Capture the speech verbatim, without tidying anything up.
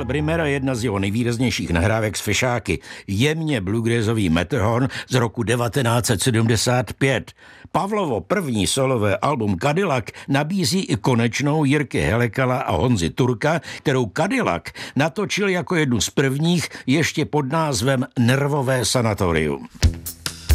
Karel Brimmer, jedna z jeho nejvýraznějších nahrávek s fešáky, jemně bluegrassový Matterhorn z roku devatenáct set sedmdesát pět. Pavlovo první solové album Cadillac nabízí i konečnou Jirky Helekala a Honzy Turka, kterou Cadillac natočil jako jednu z prvních ještě pod názvem Nervové sanatorium.